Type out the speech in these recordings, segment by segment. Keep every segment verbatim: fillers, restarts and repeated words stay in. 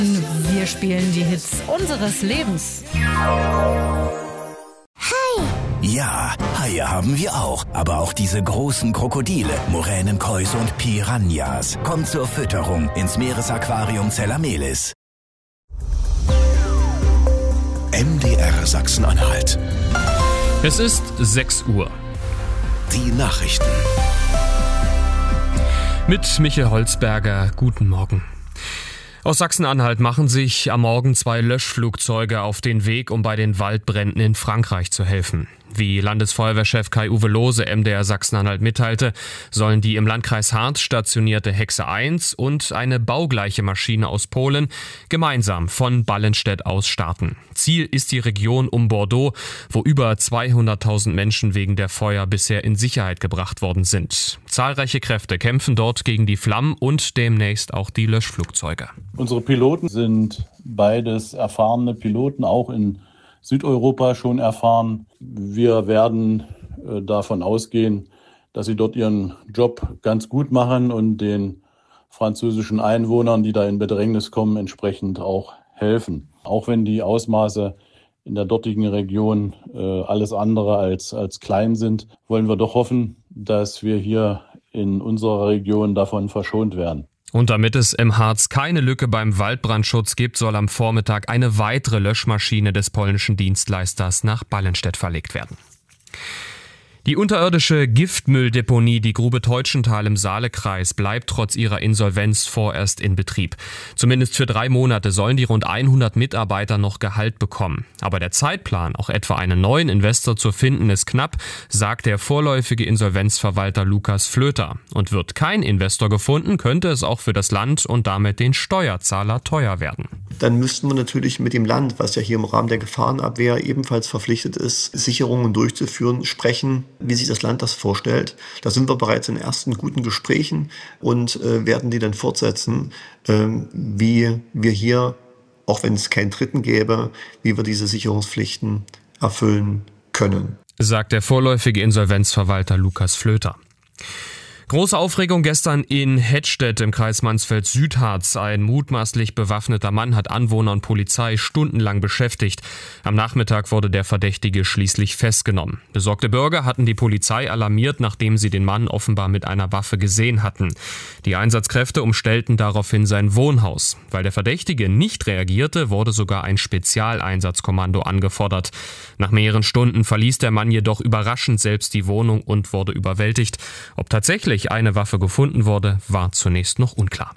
Wir spielen die Hits unseres Lebens. Hi! Ja, Haie haben wir auch. Aber auch diese großen Krokodile, Moränenkäuse und Piranhas. Kommt zur Fütterung ins Meeresaquarium Zellamelis. M D R Sachsen-Anhalt. Es ist sechs Uhr. Die Nachrichten. Mit Michael Holzberger, guten Morgen. Aus Sachsen-Anhalt machen sich am Morgen zwei Löschflugzeuge auf den Weg, um bei den Waldbränden in Frankreich zu helfen. Wie Landesfeuerwehrchef Kai-Uwe Lohse M D R Sachsen-Anhalt mitteilte, sollen die im Landkreis Harz stationierte Hexe eins und eine baugleiche Maschine aus Polen gemeinsam von Ballenstedt aus starten. Ziel ist die Region um Bordeaux, wo über zweihunderttausend Menschen wegen der Feuer bisher in Sicherheit gebracht worden sind. Zahlreiche Kräfte kämpfen dort gegen die Flammen und demnächst auch die Löschflugzeuge. Unsere Piloten sind beides erfahrene Piloten, auch in Südeuropa schon erfahren. Wir werden äh, davon ausgehen, dass sie dort ihren Job ganz gut machen und den französischen Einwohnern, die da in Bedrängnis kommen, entsprechend auch helfen. Auch wenn die Ausmaße in der dortigen Region äh, alles andere als, als klein sind, wollen wir doch hoffen, dass wir hier in unserer Region davon verschont werden. Und damit es im Harz keine Lücke beim Waldbrandschutz gibt, soll am Vormittag eine weitere Löschmaschine des polnischen Dienstleisters nach Ballenstedt verlegt werden. Die unterirdische Giftmülldeponie, die Grube Teutschenthal im Saalekreis, bleibt trotz ihrer Insolvenz vorerst in Betrieb. Zumindest für drei Monate sollen die rund hundert Mitarbeiter noch Gehalt bekommen. Aber der Zeitplan, auch etwa einen neuen Investor zu finden, ist knapp, sagt der vorläufige Insolvenzverwalter Lukas Flöter. Und wird kein Investor gefunden, könnte es auch für das Land und damit den Steuerzahler teuer werden. Dann müssten wir natürlich mit dem Land, was ja hier im Rahmen der Gefahrenabwehr ebenfalls verpflichtet ist, Sicherungen durchzuführen, sprechen, wie sich das Land das vorstellt. Da sind wir bereits in ersten guten Gesprächen und äh, werden die dann fortsetzen, äh, wie wir hier, auch wenn es keinen Dritten gäbe, wie wir diese Sicherungspflichten erfüllen können. Sagt der vorläufige Insolvenzverwalter Lukas Flöter. Große Aufregung gestern in Hettstedt im Kreis Mansfeld-Südharz. Ein mutmaßlich bewaffneter Mann hat Anwohner und Polizei stundenlang beschäftigt. Am Nachmittag wurde der Verdächtige schließlich festgenommen. Besorgte Bürger hatten die Polizei alarmiert, nachdem sie den Mann offenbar mit einer Waffe gesehen hatten. Die Einsatzkräfte umstellten daraufhin sein Wohnhaus. Weil der Verdächtige nicht reagierte, wurde sogar ein Spezialeinsatzkommando angefordert. Nach mehreren Stunden verließ der Mann jedoch überraschend selbst die Wohnung und wurde überwältigt. Ob tatsächlich eine Waffe gefunden wurde, war zunächst noch unklar.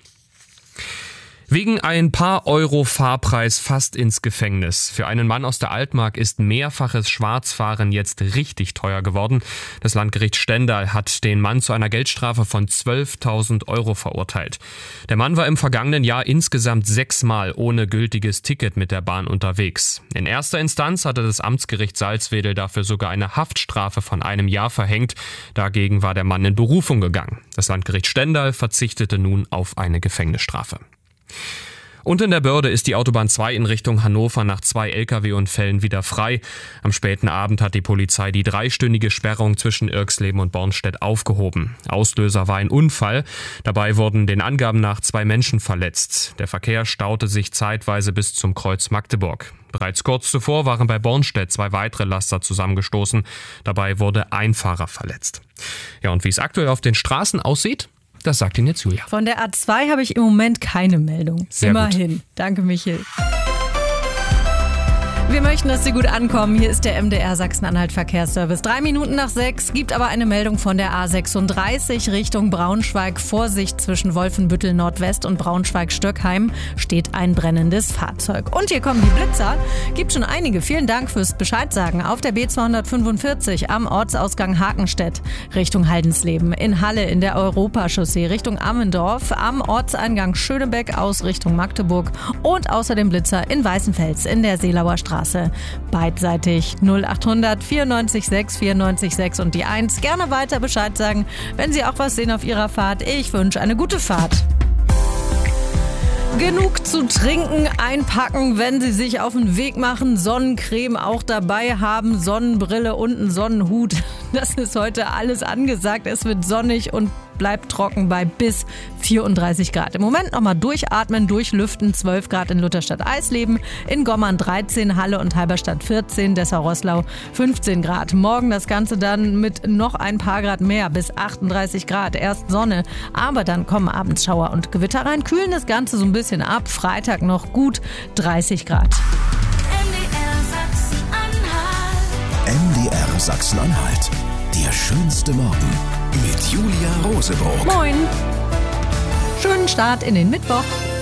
Wegen ein paar Euro Fahrpreis fast ins Gefängnis. Für einen Mann aus der Altmark ist mehrfaches Schwarzfahren jetzt richtig teuer geworden. Das Landgericht Stendal hat den Mann zu einer Geldstrafe von zwölftausend Euro verurteilt. Der Mann war im vergangenen Jahr insgesamt sechsmal ohne gültiges Ticket mit der Bahn unterwegs. In erster Instanz hatte das Amtsgericht Salzwedel dafür sogar eine Haftstrafe von einem Jahr verhängt. Dagegen war der Mann in Berufung gegangen. Das Landgericht Stendal verzichtete nun auf eine Gefängnisstrafe. Und in der Börde ist die Autobahn zwei in Richtung Hannover nach zwei L K W-Unfällen wieder frei. Am späten Abend hat die Polizei die dreistündige Sperrung zwischen Irxleben und Bornstedt aufgehoben. Auslöser war ein Unfall. Dabei wurden den Angaben nach zwei Menschen verletzt. Der Verkehr staute sich zeitweise bis zum Kreuz Magdeburg. Bereits kurz zuvor waren bei Bornstedt zwei weitere Laster zusammengestoßen. Dabei wurde ein Fahrer verletzt. Ja, und wie es aktuell auf den Straßen aussieht? Das sagt Ihnen jetzt Julia. Von der A zwei habe ich im Moment keine Meldung. Sehr Immerhin. gut. Danke, Michael. Wir möchten, dass Sie gut ankommen. Hier ist der M D R Sachsen-Anhalt Verkehrsservice. Drei Minuten nach sechs gibt aber eine Meldung von der A sechsunddreißig Richtung Braunschweig. Vorsicht, zwischen Wolfenbüttel Nordwest und Braunschweig-Stöckheim steht ein brennendes Fahrzeug. Und hier kommen die Blitzer. Gibt schon einige. Vielen Dank fürs Bescheid sagen. Auf der B zweihundertfünfundvierzig am Ortsausgang Hakenstedt Richtung Haldensleben. In Halle in der Europachaussee Richtung Ammendorf. Am Ortseingang Schönebeck aus Richtung Magdeburg. Und außerdem Blitzer in Weißenfels in der Seelauer Straße. Beidseitig null achthundert vierundneunzig sechs vierundneunzig sechs und die eins. Gerne weiter Bescheid sagen, wenn Sie auch was sehen auf Ihrer Fahrt. Ich wünsche eine gute Fahrt. Genug zu trinken, einpacken, wenn Sie sich auf den Weg machen, Sonnencreme auch dabei haben, Sonnenbrille und einen Sonnenhut. Das ist heute alles angesagt. Es wird sonnig und bleibt trocken bei bis vierunddreißig Grad. Im Moment nochmal durchatmen, durchlüften. zwölf Grad in Lutherstadt-Eisleben, in Gommern dreizehn, Halle und Halberstadt vierzehn, Dessau-Roßlau fünfzehn Grad. Morgen das Ganze dann mit noch ein paar Grad mehr, bis achtunddreißig Grad. Erst Sonne, aber dann kommen abends Schauer und Gewitter rein, kühlen das Ganze so ein bisschen ab. Freitag noch gut dreißig Grad. M D R Sachsen-Anhalt. Der schönste Morgen mit Julia Rosebrock. Moin. Schönen Start in den Mittwoch.